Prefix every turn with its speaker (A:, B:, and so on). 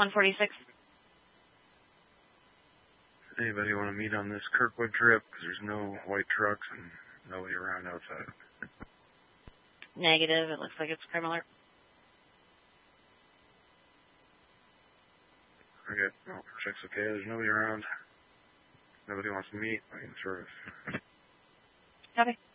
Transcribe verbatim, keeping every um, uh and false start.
A: one forty-six.
B: Anybody want to meet on this Kirkwood trip? Because there's no white trucks and nobody around outside.
A: Negative. It looks like it's crime alert.
B: Okay. No, check's okay. There's nobody around. Nobody wants to meet. I can sort of...
A: Copy.